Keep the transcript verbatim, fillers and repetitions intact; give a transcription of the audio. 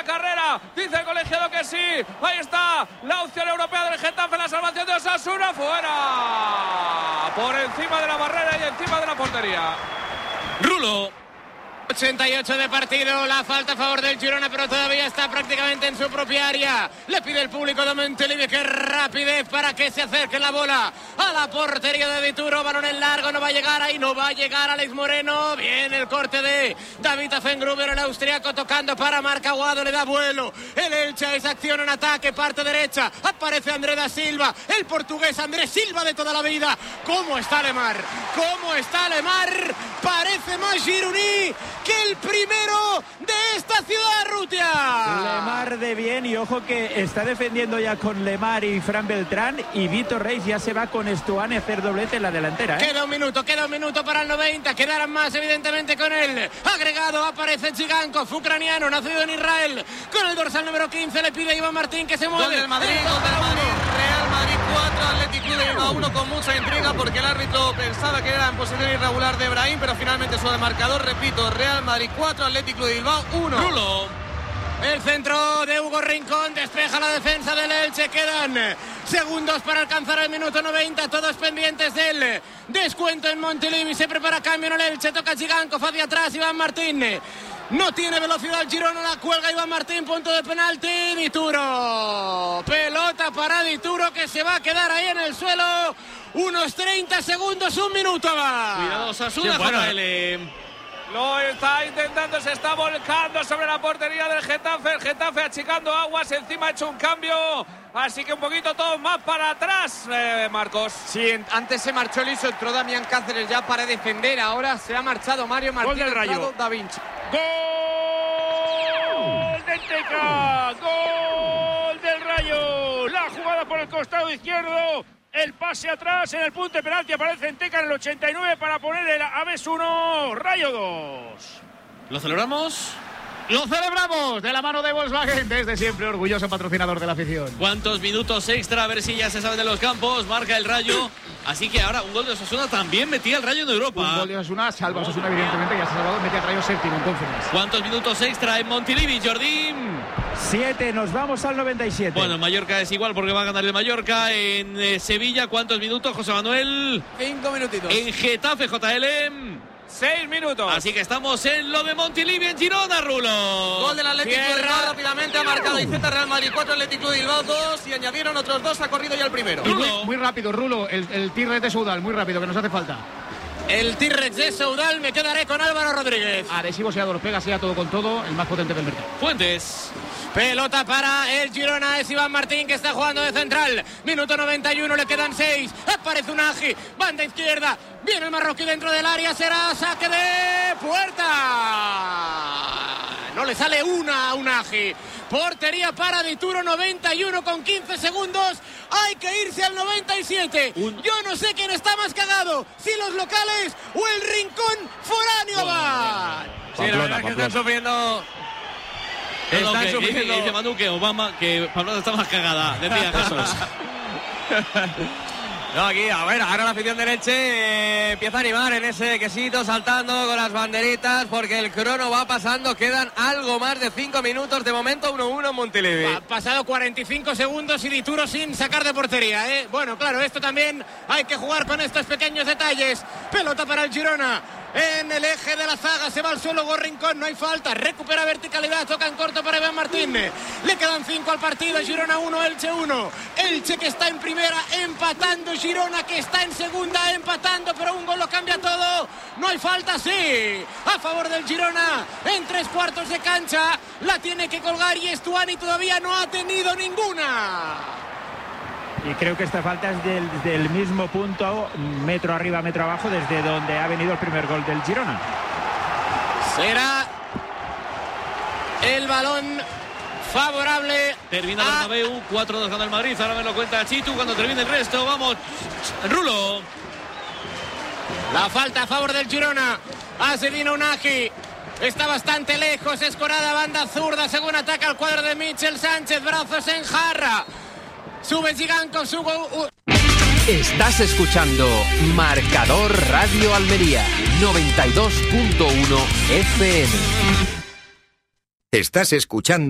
carrera. Dice el colegiado que sí. Ahí está la opción europea del Getafe, la salvación de Osasuna. Fuera. Por encima de la barrera y encima de la portería. Rulo. ochenta y ocho de partido, la falta a favor del Girona, pero todavía está prácticamente en su propia área. Le pide el público de Montilivi que rapidez para que se acerque la bola a la portería de Dituro. Balón en largo, no va a llegar ahí, no va a llegar Alex Moreno. Bien el corte de David Affengruber, el austriaco, tocando para Marc Aguado, le da vuelo. El Elche es acción en ataque, parte derecha. Aparece André da Silva, el portugués Andrés Silva de toda la vida. ¿Cómo está Lemar? ¿Cómo está Lemar? Parece más gironí que el primero de esta ciudad, Rutia. Lemar de bien, y ojo que está defendiendo ya con Lemar y Fran Beltrán, y Víctor Reis ya se va con Estuani a hacer doblete en la delantera, ¿eh? Queda un minuto, queda un minuto para el noventa, quedarán más evidentemente con él. Agregado aparece Chigankov, ucraniano, nacido en Israel, con el dorsal número quince, le pide a Iván Martín que se mueve. Gol del Madrid, gol del Madrid, Real Madrid cuatro, Athletic Club de Bilbao uno, con mucha intriga porque el árbitro pensaba que era en posición irregular de Brahim, pero finalmente sube el marcador. Repito, Real Madrid cuatro, Athletic Club de Bilbao uno. Rulo. El centro de Hugo Rincón despeja la defensa del Elche. Quedan segundos para alcanzar el minuto noventa. Todos pendientes del descuento en Montilivi. Se prepara cambio en el Elche. Toca Chigankov hacia atrás. Iván Martín. No tiene velocidad el Girona. La cuelga Iván Martín. Punto de penalti. Dituro. Pelota para Dituro, que se va a quedar ahí en el suelo. Unos treinta segundos. Un minuto va. Cuidado, Osasuna. Sí, bueno, el... Lo está intentando, se está volcando sobre la portería del Getafe. El Getafe achicando aguas, encima ha hecho un cambio. Así que un poquito todo más para atrás, eh, Marcos. Sí, antes se marchó liso, entró Damián Cáceres ya para defender. Ahora se ha marchado Mario Martín. Gol del Rayo. Da Vinci. ¡Gol del Teca! ¡Gol del Rayo! La jugada por el costado izquierdo. El pase atrás en el punto de penalti, aparece en Teca en el ochenta y nueve para poner el Aves uno, Rayo dos. ¿Lo celebramos? Lo celebramos de la mano de Volkswagen, desde siempre orgulloso patrocinador de la afición. ¿Cuántos minutos extra? A ver si ya se saben de los campos. Marca el Rayo. Así que ahora un gol de Osasuna también metía el Rayo en Europa. Un gol de Osasuna, salva a Osasuna evidentemente, ya se ha salvado, metía el Rayo séptimo entonces. ¿Cuántos minutos extra en Montilivi, Jordi? Siete, nos vamos al noventa y siete. Bueno, en Mallorca es igual porque va a ganar el Mallorca. En eh, Sevilla, ¿cuántos minutos, José Manuel? Cinco minutitos. En Getafe, J L. Seis minutos. Así que estamos en lo de Montilivi, en Girona, Rulo. Gol del Atlético de Bilbao, rápidamente ha marcado Iceta, Real Madrid cuatro, Atlético de Bilbao dos, y añadieron otros dos, ha corrido ya el primero. Y muy, muy rápido, Rulo, el, el T-Rex de Soudal, muy rápido, que nos hace falta. El T-Rex de Soudal, me quedaré con Álvaro Rodríguez. Adhesivo, sea los pega, sea todo con todo, el más potente del mercado. Fuentes. Pelota para el Girona, es Iván Martín que está jugando de central. Minuto noventa y uno, le quedan seis. Aparece Unagi, banda izquierda. Viene el marroquí dentro del área, será saque de puerta. No le sale una a Unagi. Portería para Dituro, noventa y uno con quince segundos. Hay que irse al noventa y siete. Un... Yo no sé quién está más cagado, si los locales o el rincón foráneo va. Sí, la verdad es que están sufriendo. No, no, que, dice, dice Manu que Obama, que Pamplona está más cagada, decía Jesús. No, aquí, a ver, ahora la afición del Elche eh, empieza a animar en ese quesito, saltando con las banderitas, porque el crono va pasando, quedan algo más de cinco minutos, de momento uno uno en Montilivi. Ha pasado cuarenta y cinco segundos y Dituro sin sacar de portería, ¿eh? Bueno, claro, esto también hay que jugar con estos pequeños detalles. Pelota para el Girona. En el eje de la zaga se va al suelo Gorrincón, no hay falta, recupera verticalidad, toca en corto para Iván Martín. Le quedan cinco al partido, Girona uno, Elche uno. Elche que está en primera empatando, Girona que está en segunda empatando, pero un gol lo cambia todo. No hay falta, sí, a favor del Girona en tres cuartos de cancha. La tiene que colgar y Estuani todavía no ha tenido ninguna. Y creo que esta falta es del, del mismo punto, metro arriba, metro abajo, desde donde ha venido el primer gol del Girona. Será el balón favorable. Termina el Bernabéu, cuatro dos gana el Madrid. Ahora me lo cuenta Chitu cuando termine el resto. Vamos, Rulo. La falta a favor del Girona. Asesina Unagi. Está bastante lejos, escorada, banda zurda, según ataca al cuadro de Michel Sánchez. Brazos en jarra. Sube Chigankov, sube... Uh. Estás escuchando Marcador Radio Almería noventa y dos punto uno F M. Estás escuchando